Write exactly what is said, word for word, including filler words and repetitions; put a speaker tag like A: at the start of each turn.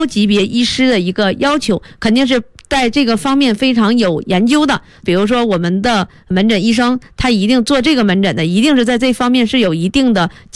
A: 级别医师的一个要求，肯定是在这个方面非常有研究的。比如说我们的门诊医生，他一定做这个门诊的，一定是在这方面是有一定的